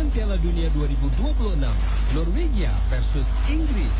Pertandingan Piala Dunia 2026, Norwegia versus Inggris.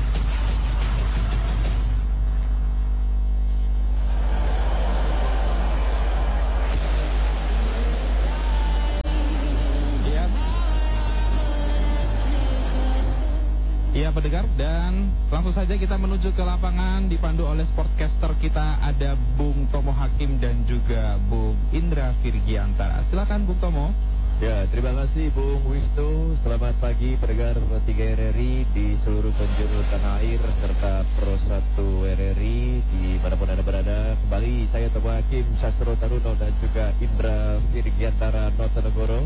Iya pendengar, dan langsung saja kita menuju ke lapangan dipandu oleh sportcaster kita, ada Bung Tomo Hakim dan juga Bung Indra Virgiantara. Silakan Bung Tomo. Ya, terima kasih Bung Wisnu. Selamat pagi pendengar 3 RRI di seluruh penjuru tanah air serta Pro 1 RRI di manapun Anda berada. Kembali saya Tomo Hakim Sasro Taruno dan juga Indra Virgiantara Notonegoro.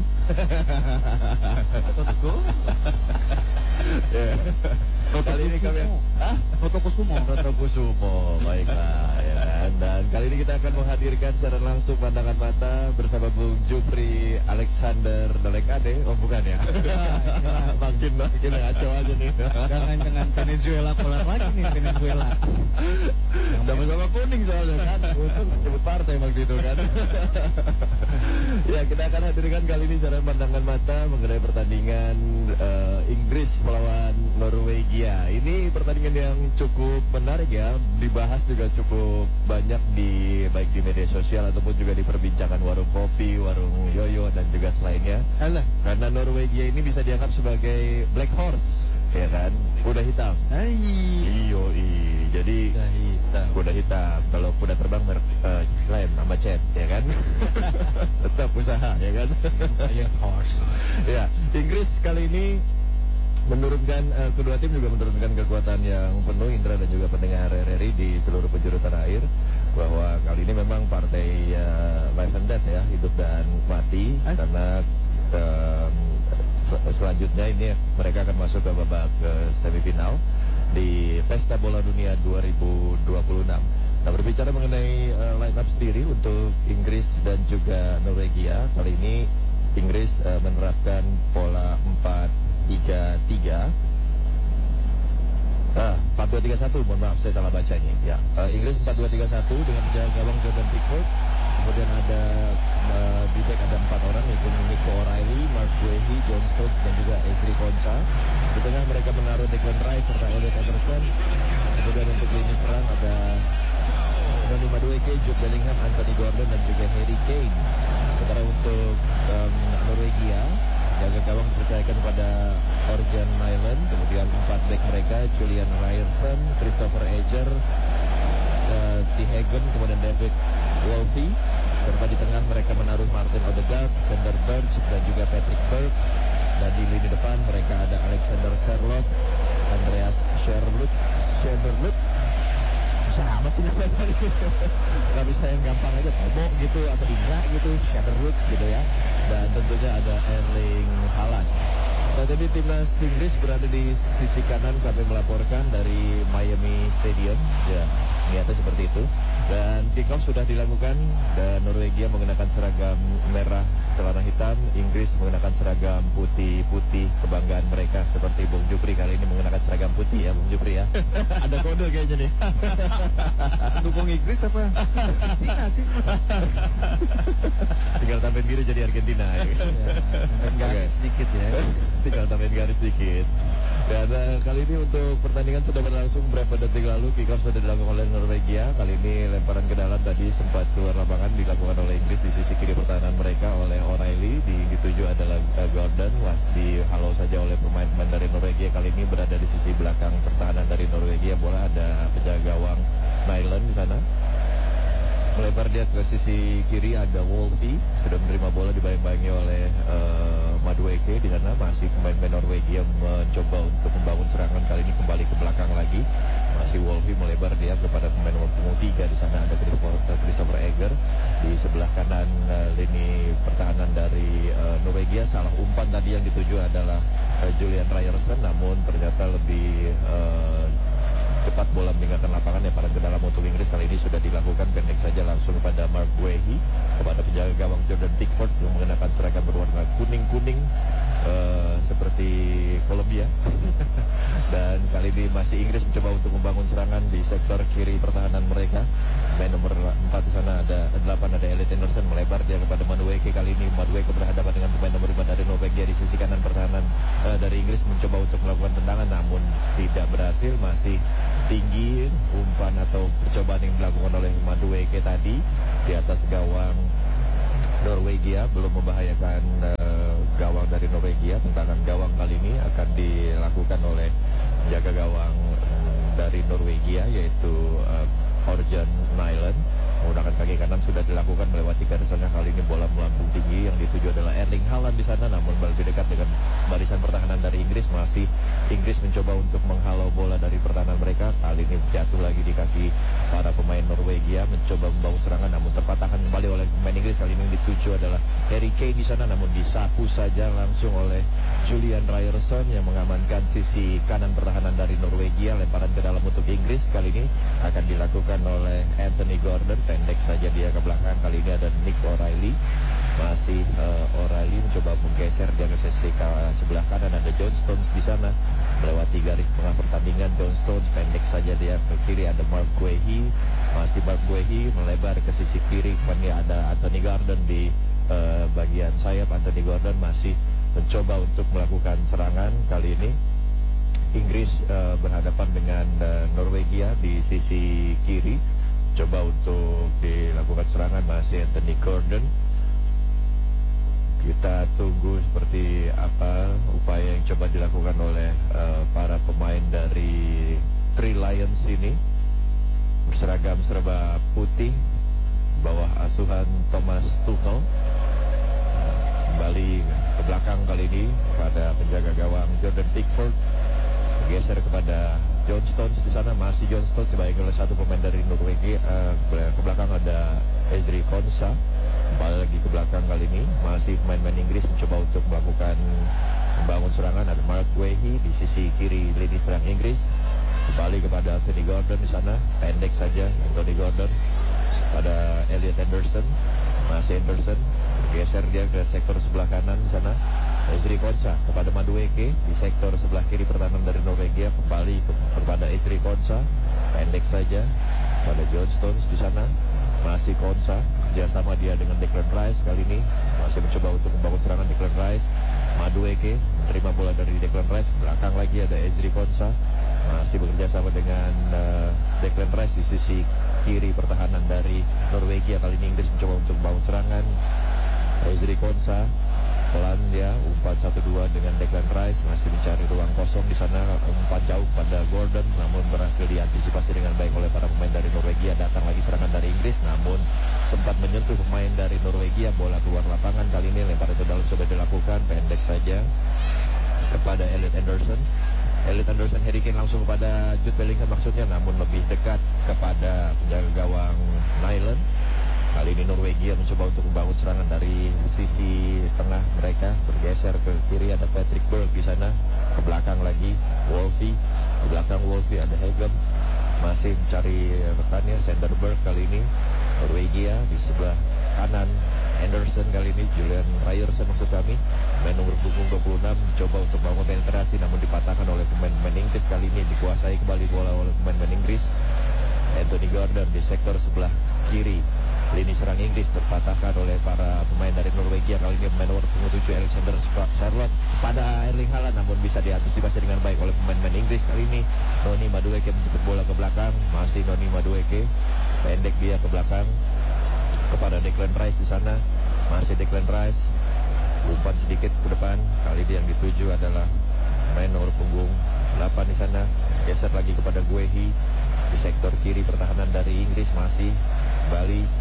Ya. Kali ini kami Notokusumo, baiklah ya kan. Dan kali ini kita akan menghadirkan secara langsung pandangan mata bersama Bung Jupri Alexander Dalekade. Oh bukan ya? makin ngaco aja nih. Jangan Venezuela keluar lagi nih Venezuela. Sama-sama kuning soalnya kan. Untung sebut partai waktu itu kan. Ya, kita akan hadirkan kali ini secara pandangan mata mengenai pertandingan Inggris melawan Norwegia. Ini pertandingan yang cukup menarik ya, dibahas juga cukup banyak baik di media sosial ataupun juga di perbincangan warung kopi, warung yoyo dan juga selainnya. Karena Norwegia ini bisa dianggap sebagai black horse, ya kan? Kuda hitam. Jadi kuda hitam. Kalau kuda terbang lain sama Chet, ya kan? Tetap usaha, ya kan? Horse. Ya, Inggris kali ini menurunkan, kedua tim juga menurunkan kekuatan yang penuh, Indra dan juga pendengar RRI di seluruh penjuru tanah air, bahwa kali ini memang partai life and death ya, hidup dan mati. Karena selanjutnya ini mereka akan masuk ke babak semifinal di Pesta Bola Dunia 2026. Nah, berbicara mengenai line up sendiri untuk Inggris dan juga Norwegia, kali ini Inggris menerapkan pola 4-3-3. 4-2-3-1, mohon maaf saya salah bacanya ya. Inggris 4-2-3-1 dengan penjaga gawang Jordan Pickford. Kemudian ada di back ada 4 orang, yaitu Nico O'Reilly, Mark Guehi, John Stones dan juga Ezri Konsa. Di tengah mereka menaruh Declan Rice serta Elliot Anderson. Kemudian untuk lini serang ada Noni Madueke, Jude Bellingham, Anthony Gordon dan juga Harry Kane. Sementara untuk Norwegia, jaga gawang dipercayakan kepada Orjan Nyland. Kemudian 4 back mereka Julian Ryerson, Christopher Eger, T. Hagen, kemudian David Wolfe. Serta di tengah mereka menaruh Martin Odegaard, Sander Berge dan juga Patrick Berg. Dan di lini depan mereka ada Alexander Sherlock, Andreas Sherlock. Susah amat sih namanya. Gak bisa yang gampang aja, Tomo gitu atau Indra gitu, Sherlock gitu ya. Dan tentunya ada Erling Haaland. Saat ini timnas Inggris berada di sisi kanan, kami melaporkan dari Miami Stadium. Ya, niatnya seperti itu. Dan kick-off sudah dilakukan dan Norwegia menggunakan seragam merah celana hitam, Inggris menggunakan seragam putih-putih kebanggaan mereka, seperti Bung Jupri kali ini menggunakan seragam putih ya Bung Jupri ya. Ada kode kayaknya nih. Dukung Inggris apa? Argentina sih. Tinggal tambahin biru jadi Argentina ya. Garis sedikit ya. Tinggal tambahin garis sedikit. Dan kali ini untuk pertandingan sudah berlangsung berapa detik lalu, kick-off sudah dilakukan oleh Norwegia. Kali ini lemparan ke dalam tadi sempat keluar lapangan dilakukan oleh Inggris di sisi kiri pertahanan mereka oleh O'Reilly. Dituju adalah Gordon, dihalau saja oleh pemain-pemain dari Norwegia. Kali ini berada di sisi belakang pertahanan dari Norwegia. Bola ada penjaga gawang Nyland di sana. Melebar dia ke sisi kiri, ada Wolfe sudah menerima bola, dibayang-bayangi oleh Madueke. Di sana masih pemain-pemain Norwegia mencoba untuk membangun serangan, kali ini kembali ke belakang lagi. Masih Wolfe melebar dia kepada pemain nomor punggung 3. Di sana ada Christopher Eger. Di sebelah kanan lini pertahanan dari Norwegia, salah umpan tadi yang dituju adalah Julian Ryerson, namun ternyata lebih cepat bola meninggalkan lapangan ya, para ke dalam untuk Inggris. Kali ini sudah dilakukan pendek saja langsung kepada Mark Guehi, kepada penjaga gawang Jordan Pickford yang mengenakan seragam berwarna kuning-kuning seperti Kolombia. Dan kali ini masih Inggris mencoba untuk membangun serangan di sektor kiri pertahanan mereka. Main nomor 4 di sana ada 8 ada Elliot Anderson, melebar dia kepada Madueke. Kali ini Madueke berhadapan dengan pemain nomor 5 dari Norwegia di sisi kanan pertahanan dari Inggris mencoba untuk melakukan tendangan namun tidak berhasil. Masih tinggi umpan atau percobaan yang dilakukan oleh Madueke tadi di atas gawang Norwegia, belum membahayakan gawang dari Norwegia. Tendangan gawang kali ini akan dilakukan oleh jaga gawang dari Norwegia, yaitu Orjan Nyland. Menggunakan kaki kanan sudah dilakukan melewati garis tengah. Kali ini bola melambung tinggi, yang dituju adalah Erling Haaland di sana, namun lebih dekat dengan barisan pertahanan dari Inggris. Masih Inggris mencoba untuk menghalau bola dari pertahanan mereka. Kali ini jatuh lagi di kaki para pemain Norwegia, mencoba membangun serangan namun terpatahkan kembali oleh pemain Inggris. Kali ini yang dituju adalah Harry Kane di sana, namun disapu saja langsung oleh Julian Ryerson yang mengamankan sisi kanan pertahanan dari Norwegia. Lemparan ke dalam untuk Inggris kali ini akan dilakukan oleh Anthony Gordon. Pendek saja dia ke belakang. Kali ini ada Nick O'Reilly. Masih O'Reilly mencoba menggeser dia ke sisi sebelah kanan. Ada John Stones di sana melewati garis tengah pertandingan. John Stones pendek saja dia ke kiri. Ada Mark Guehi. Masih Mark Guehi melebar ke sisi kiri. Kemudian ada Anthony Gordon di bagian sayap. Anthony Gordon masih mencoba untuk melakukan serangan. Kali ini Inggris berhadapan dengan Norwegia di sisi kiri. Coba untuk dilakukan serangan masih Anthony Gordon. Kita tunggu seperti apa upaya yang coba dilakukan oleh para pemain dari Three Lions ini. Berseragam serba putih bawah asuhan Thomas Tuchel. Kembali ke belakang kali ini pada penjaga gawang Jordan Pickford. Geser kepada John Stones di sana. Masih John Stones sebagai oleh satu pemain dari Norwegia. Ke belakang ada Ezri Konsa. Kembali lagi ke belakang kali ini masih pemain-pemain Inggris mencoba untuk melakukan membangun serangan. Ada Mark Guehi di sisi kiri lini serang Inggris. Kembali kepada Anthony Gordon di sana. Pendek saja Anthony Gordon pada Elliot Anderson. Masih Anderson geser dia ke sektor sebelah kanan di sana. Ezri Konsa kepada Madueke di sektor sebelah kiri pertahanan dari Norwegia. Kembali kepada Ezri Konsa, pendek saja pada John Stones di sana. Masih Konsa kerjasama dia dengan Declan Rice. Kali ini masih mencoba untuk membangun serangan Declan Rice. Madueke menerima bola dari Declan Rice. Belakang lagi ada Ezri Konsa, masih bekerja sama dengan Declan Rice di sisi kiri pertahanan dari Norwegia. Kali ini Inggris mencoba untuk membangun serangan. Ezri Konsa pelan dia umpan 1-2 dengan Declan Rice, masih mencari ruang kosong di sana. Umpan jauh pada Gordon namun berhasil diantisipasi dengan baik oleh para pemain dari Norwegia. Datang lagi serangan dari Inggris namun sempat menyentuh pemain dari Norwegia. Bola keluar lapangan. Kali ini lempar ke dalam sudah dilakukan, pendek saja kepada Elliot Anderson. Elliot Anderson, Harry Kane langsung kepada Jude Bellingham maksudnya, namun lebih dekat kepada penjaga gawang Nyland. Kali ini Norwegia mencoba untuk membangun serangan dari sisi tengah mereka. Bergeser ke kiri ada Patrick Berg di sana. Ke belakang lagi Wolfie. Ke belakang Wolfie ada Hegem. Masih mencari rekannya Sanderberg kali ini. Norwegia di sebelah kanan Anderson kali ini. Julian Ryerson maksud kami. Main nomor punggung 26 mencoba untuk bangun penetrasi namun dipatahkan oleh pemain-pemain Inggris. Kali ini dikuasai kembali bola oleh pemain-pemain Inggris. Anthony Gordon di sektor sebelah kiri lini serang Inggris terpatahkan oleh para pemain dari Norwegia. Kali ini pemain nomor 7 Alexander Sørloth pada Erling Haaland namun bisa diantisipasi dengan baik oleh pemain-pemain Inggris. Kali ini Noni Madueke menjemput bola ke belakang. Masih Noni Madueke pendek dia ke belakang kepada Declan Rice di sana. Masih Declan Rice umpan sedikit ke depan. Kali ini yang dituju adalah pemain nomor punggung 8 di sana. Geser lagi kepada Guehi di sektor kiri pertahanan dari Inggris. Masih kembali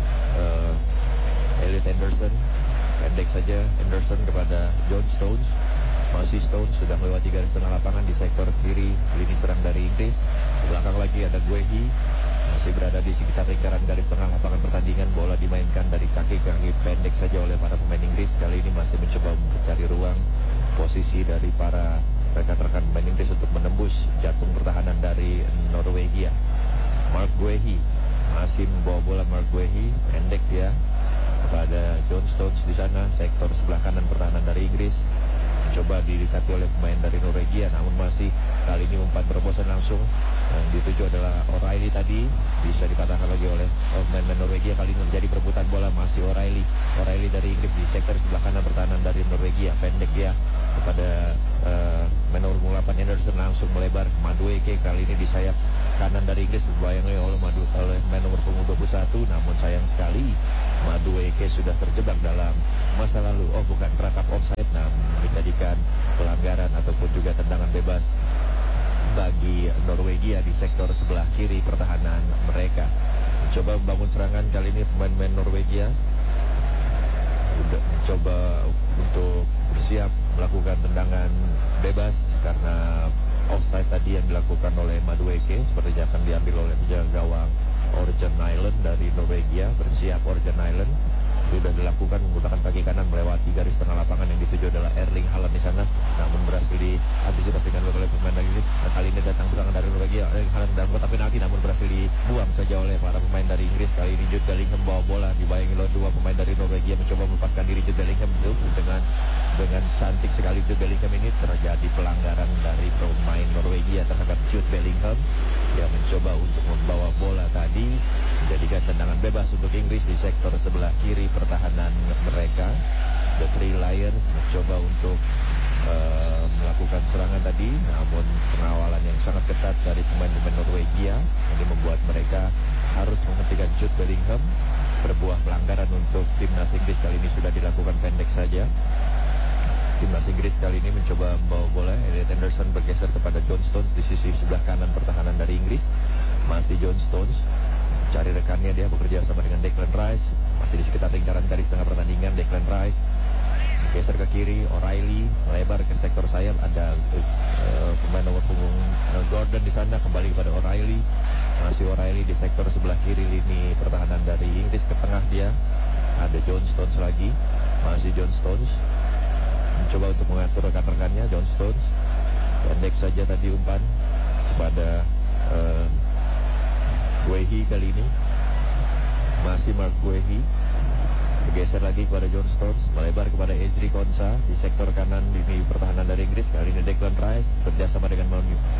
Elliot Anderson, pendek saja Anderson kepada John Stones. Masih Stones sudah melewati garis tengah lapangan di sektor kiri lini serang dari Inggris. Di belakang lagi ada Guehi, masih berada di sekitar lingkaran garis tengah lapangan pertandingan. Bola dimainkan dari kaki ke kaki pendek saja oleh para pemain Inggris. Kali ini masih mencoba mencari ruang posisi dari para rekan-rekan pemain Inggris untuk menembus jantung pertahanan dari Norwegia. Mark Guehi masih membawa bola. Mark Guehi pendek dia kepada John Stones di sana, sektor sebelah kanan pertahanan dari Inggris. Coba didekati oleh pemain dari Norwegia namun masih kali ini umpan terobosan langsung. Yang dituju adalah O'Reilly tadi, bisa dipatahkan lagi oleh pemain Norwegia. Kali ini menjadi perebutan bola. Masih O'Reilly dari Inggris di sektor sebelah kanan pertahanan dari Norwegia. Pendek dia kepada main nomor punggung 8 Anderson, langsung melebar ke Madueke. Kali ini di sayap kanan dari Inggris dibayangi oleh main nomor punggung 21, namun sayang sekali Madueke sudah terjebak dalam masa lalu. Oh bukan, peratap offside, namun menjadikan pelanggaran ataupun juga tendangan bebas bagi Norwegia di sektor sebelah kiri pertahanan mereka. Coba membangun serangan kali ini pemain-pemain Norwegia udah mencoba untuk bersiap melakukan tendangan bebas karena offside tadi yang dilakukan oleh Madueke sepertinya akan diambil oleh penjaga gawang Orjan Island dari Norwegia. Bersiap Orjan Island sudah dilakukan menggunakan kaki kanan melewati garis tengah lapangan yang dituju adalah Erling Haaland di sana, namun berhasil diantisipasikan oleh pemain Inggris. Kali ini datang serangan dari Norwegia, Erling Haaland dalam kotak penalti, namun berhasil dibuang saja oleh para pemain dari Inggris. Kali ini Jude Bellingham bawa bola, dibayangi oleh dua pemain dari Norwegia mencoba melepaskan diri. Jude Bellingham itu dengan cantik sekali Jude Bellingham ini terjadi pelanggaran dari pemain Norwegia terhadap Jude Bellingham. Dia mencoba untuk membawa bola tadi, menjadikan tendangan bebas untuk Inggris di sektor sebelah kiri pertahanan mereka. The Three Lions mencoba untuk melakukan serangan tadi, namun pengawalan yang sangat ketat dari pemain-pemain Norwegia ini membuat mereka harus menghentikan Jude Bellingham. Berbuah pelanggaran untuk timnas Inggris kali ini sudah dilakukan pendek saja. Timnas Inggris kali ini mencoba membawa bola. Elliot Anderson bergeser kepada John Stones di sisi sebelah kanan pertahanan dari Inggris. Masih John Stones cari rekannya, dia bekerja sama dengan Declan Rice. Masih di sekitar lingkaran garis tengah pertandingan. Declan Rice geser ke kiri, O'Reilly melebar ke sektor sayap. Ada pemain nomor punggung Gordon di sana, kembali kepada O'Reilly. Masih O'Reilly di sektor sebelah kiri lini pertahanan dari Inggris. Ke tengah dia ada John Stones lagi. Masih John Stones mencoba untuk mengatur rekan-rekannya. John Stones pendek saja tadi umpan kepada Guehi. Kali ini masih Mark Guehi bergeser lagi kepada John Stones, melebar kepada Ezri Konsa di sektor kanan lini pertahanan dari Inggris. Kali ini Declan Rice bekerjasama dengan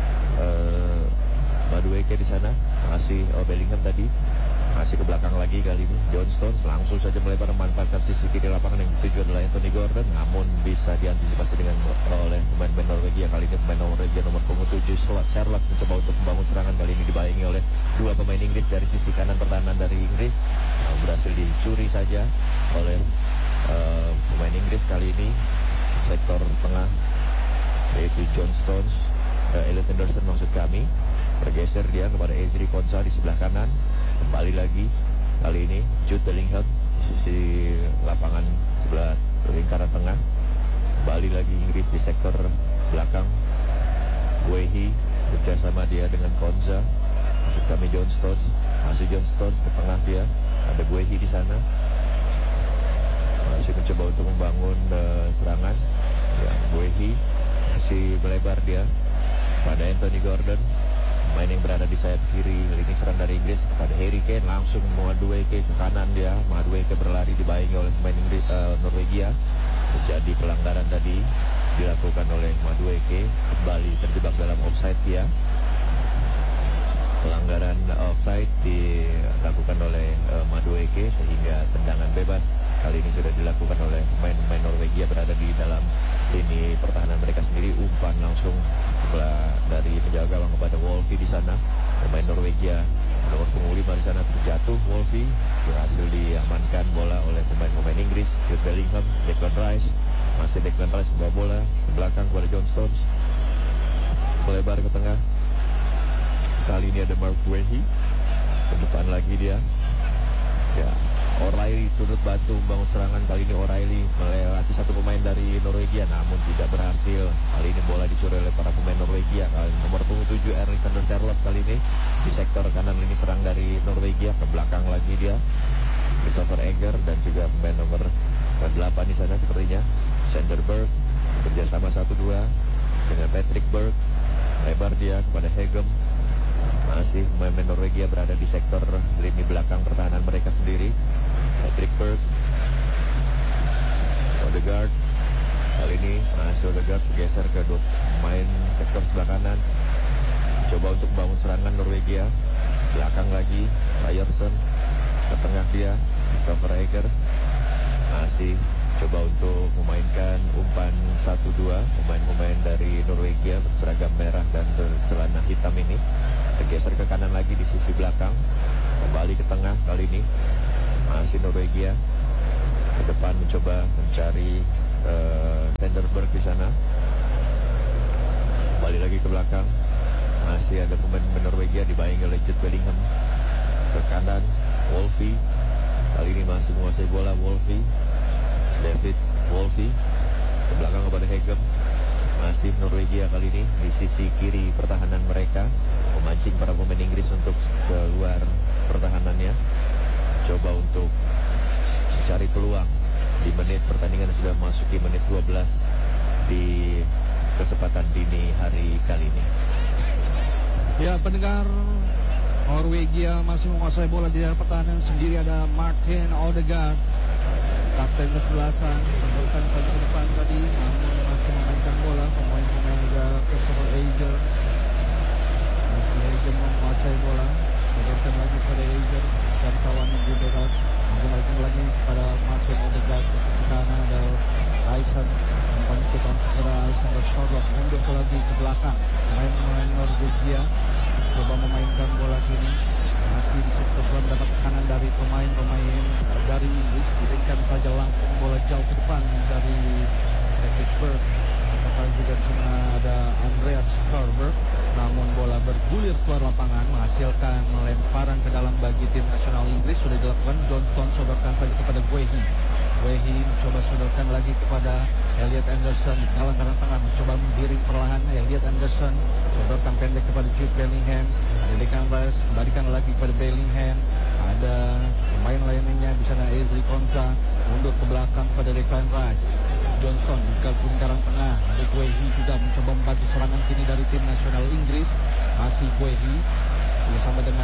Madueke di sana. Masih Bellingham tadi masih ke belakang lagi. Kali ini John Stones langsung saja melebar memanfaatkan sisi kiri lapangan yang dituju adalah Anthony Gordon, namun bisa diantisipasi dengan oleh pemain Norwegia. Kali ini pemain Norwegia nomor punggung 7 Sherlock mencoba untuk membangun serangan. Kali ini dibayangi oleh dua pemain Inggris dari sisi kanan pertahanan dari Inggris. Berhasil dicuri saja oleh pemain Inggris kali ini sektor tengah, yaitu John Stones. Elliot Anderson maksud kami. Bergeser dia kepada Ezri Konsa di sebelah kanan. Kembali lagi, kali ini Jude Bellingham di sisi lapangan sebelah lingkaran tengah. Kembali lagi Inggris di sektor belakang. Guehi bekerjasama dia dengan Konza. Maksud kami John Stones. Masih John Stones di tengah dia. Ada Guehi di sana. Masih mencoba untuk membangun serangan. Ya, Guehi masih melebar dia pada Anthony Gordon, pemain yang berada di sayap kiri lini serang dari Inggris, kepada Harry Kane. Langsung Madueke ke kanan dia. Madueke berlari dibayangi oleh pemain Inggris, Norwegia. Jadi pelanggaran tadi dilakukan oleh Madueke, kembali terjebak dalam offside dia. Pelanggaran offside dilakukan oleh Madueke sehingga tendangan bebas kali ini sudah dilakukan oleh pemain-pemain Norwegia berada di dalam lini pertahanan mereka sendiri. Umpan langsung dari penjaga gawang kepada Wolfie di sana. Pemain Norwegia nomor punggung 5 di sana terjatuh. Wolfie berhasil diamankan bola oleh pemain-pemain Inggris. Jude Bellingham, Declan Rice. Masih Declan Rice membawa bola ke belakang kepada John Stones. Melebar ke tengah. Kali ini ada Mark Guehi. Ke depan lagi dia. Ya, O'Reilly turut bantu membangun serangan. Kali ini O'Reilly melewati satu pemain dari Norwegia, namun tidak berhasil. Kali ini bola dicuri oleh para pemain Norwegia. Kali nomor punggung 7 Alexander Sherlock kali ini di sektor kanan lini serang dari Norwegia. Ke belakang lagi dia Christopher Egger dan juga pemain nomor 8 di sana sepertinya Sanderberg bekerjasama 1-2 dengan Patrick Berg. Lebar dia kepada Hegem. Masih pemain Norwegia berada di sektor lini belakang pertahanan mereka sendiri. Patrick Berg, Odegaard. Kali ini masih Odegaard bergeser ke pemain sektor sebelah kanan. Coba untuk membangun serangan Norwegia. Belakang lagi Ryerson. Ke tengah dia Christopher Egger. Masih coba untuk memainkan umpan 1-2 ke kanan lagi di sisi belakang. Kembali ke tengah kali ini. Masih Norwegia. Ke depan mencoba mencari Vandenberg di sana. Kembali lagi ke belakang. Masih ada pemain Norwegia dibayangi oleh Jude Bellingham. Ke kanan, Wolfie. Kali ini masih menguasai bola Wolfie. David Wolfie. Ke belakang kepada Hegem. Masih Norwegia kali ini di sisi kiri pertahanan mereka, memancing para pemain Inggris untuk keluar pertahanannya. Coba untuk mencari peluang di menit pertandingan sudah memasuki menit 12 di kesempatan dini hari kali ini. Ya, pendengar, Norwegia masih menguasai bola di daerah pertahanan sendiri. Ada Martin Odegaard, kapten kesebelasan, sebutkan saja ke depan tadi, namun masih memainkan bola. Pemain-pemain ada Christopher Ager, masih Ager menguasai bola. Sebutkan lagi pada Ager dan kawannya Guderas. Kembalikan lagi pada Martin Odegaard ke sisi kanan. Ada Aysan, umpan kita segera Aysan bersorot mundur lagi ke belakang. Pemain Norwegia coba memainkan bola kini. Masih di sektor sebelah mendapat tekanan dari pemain-pemain dari Inggris. Diberikan saja langsung bola jauh ke depan dari David Berg. Apakah juga di sana ada Andreas Skarberg. Namun bola bergulir keluar lapangan, menghasilkan lemparan ke dalam bagi tim nasional Inggris. Sudah dilakukan. Johnston sodorkan saja kepada Guehi. Guehi mencoba sodorkan lagi kepada Elliot Anderson. Di kalangan tengah mencoba menggiring perlahan. Elliot Anderson sodorkan pendek kepada Jude Bellingham. Ada Declan Rice, kembalikan lagi kepada Bellingham. Ada pemain lainnya di sana, Ezri Konsa mundur ke belakang pada Declan Rice. Johnson di lingkaran tengah. Ada Guehi juga mencoba membantu serangan kini dari tim nasional Inggris. Masih Guehi bersama dengan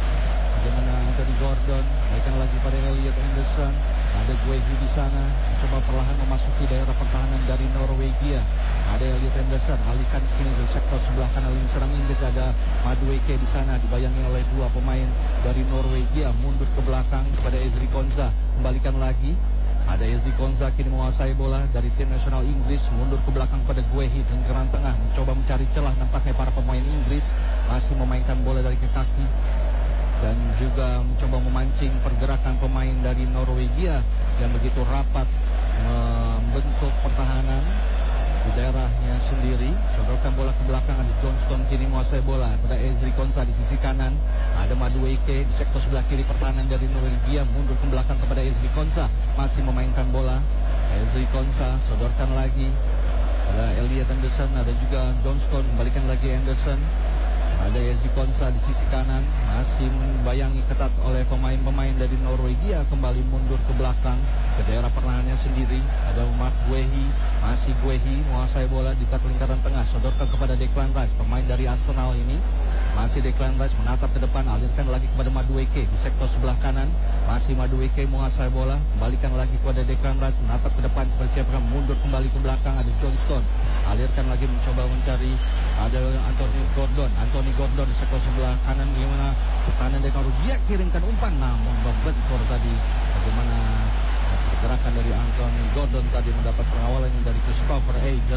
Anthony Gordon. Balikan lagi pada Elliot Anderson. Ada Guehi di sana mencoba perlahan memasuki daerah pertahanan dari Norwegia. Ada Elliot Anderson, alihkan kini dari sektor sebelah kanan lini serang Inggris. Ada Madueke di sana dibayangi oleh dua pemain dari Norwegia. Mundur ke belakang kepada Ezri Konsa. Kembalikan lagi. Ada Ezri Konsa kini menguasai bola dari tim nasional Inggris. Mundur ke belakang pada Guehi di lingkaran tengah. Mencoba mencari celah, nampaknya para pemain Inggris masih memainkan bola dari kaki. Dan juga mencoba memancing pergerakan pemain dari Norwegia yang begitu rapat membentuk pertahanan di daerahnya sendiri. Sodorkan bola ke belakang. Ada Johnston kini menguasai bola pada Ezri Konsa di sisi kanan. Ada Madueke di sektor sebelah kiri pertahanan dari Norwegia. Mundur ke belakang kepada Ezri Konsa, masih memainkan bola. Ezri Konsa sodorkan lagi ada Elliot Anderson. Ada juga Johnston, kembalikan lagi Anderson. Ada Ezri Konsa di sisi kanan, masih membayangi ketat oleh pemain-pemain dari Norwegia. Kembali mundur ke belakang ke daerah pertahanannya sendiri. Ada Mark Guehi, masih Guehi menguasai bola di lingkaran tengah. Sodorkan kepada Declan Rice, pemain dari Arsenal ini. Masih Declan Rice menatap ke depan, alirkan lagi kepada Madueke di sektor sebelah kanan. Masih Madueke menguasai bola, kembalikan lagi kepada Declan Rice, menatap ke depan, persiapkan mundur kembali ke belakang. Ada Johnston, alirkan lagi mencoba mencari. Ada Anthony Gordon di sektor sebelah kanan. Bagaimana pertahanan dari Norwegia kirimkan umpan, namun membentur tadi. Bagaimana pergerakan dari Anthony Gordon tadi mendapat pengawalan dari Christopher Ager.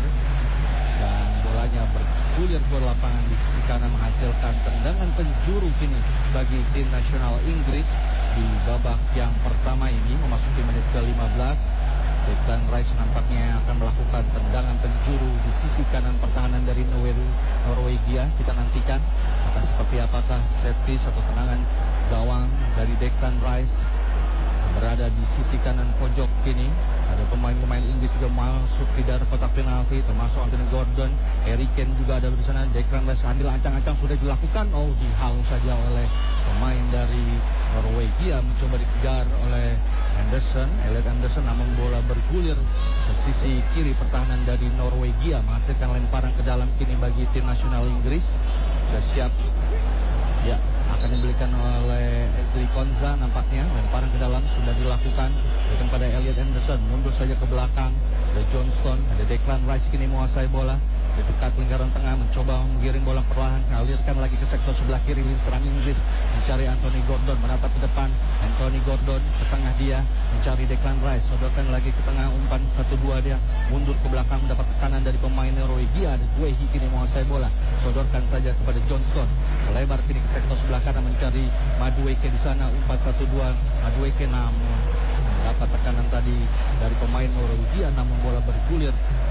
Dan bolanya bergulir ke lapangan di sisi kanan, menghasilkan tendangan penjuru kini bagi tim nasional Inggris di babak yang pertama ini memasuki menit ke-15. Declan Rice nampaknya akan melakukan tendangan penjuru di sisi kanan pertahanan dari Norwegia. Kita nantikan akan seperti apakah set piece atau tendangan gawang dari Declan Rice berada di sisi kanan pojok kini. Ada pemain-pemain Inggris juga masuk di daerah kotak penalti, termasuk Anthony Gordon. Harry Kane juga ada di sana. Declan Rice ambil ancang-ancang sudah dilakukan. Oh, dihalau saja oleh pemain dari Norwegia. Mencoba dikejar oleh Elliot Anderson, namun bola bergulir ke sisi kiri pertahanan dari Norwegia, menghasilkan lemparan ke dalam kini bagi tim nasional Inggris. Siap ya, akan diberikan oleh Ezri Konsa. Nampaknya lemparan ke dalam sudah dilakukan, berikan pada Elliot Anderson, mundur saja ke belakang. Ada Johnston, ada Declan Rice kini menguasai bola. di dekat lingkaran tengah, mencoba menggiring bola perlahan, alirkan lagi ke sektor sebelah kiri, lini serang Inggris mencari Anthony Gordon, menatap ke depan. Anthony Gordon ke tengah dia mencari Declan Rice, sodorkan lagi ke tengah, umpan 1-2 dia mundur ke belakang, mendapat tekanan dari pemain Norwegia. Ada Guehi kini menguasai bola, sodorkan saja kepada Johnson, melebar kini ke sektor sebelah kanan mencari Madueke di sana, umpan 1-2 Madueke, namun dapat tekanan tadi dari pemain Norwegia, namun bola bergulir